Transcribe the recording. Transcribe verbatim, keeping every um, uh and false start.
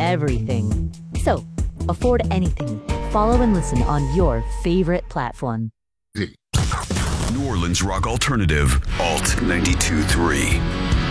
everything. So, afford anything. Follow and listen on your favorite platform. New Orleans Rock Alternative, Alt ninety-two point three.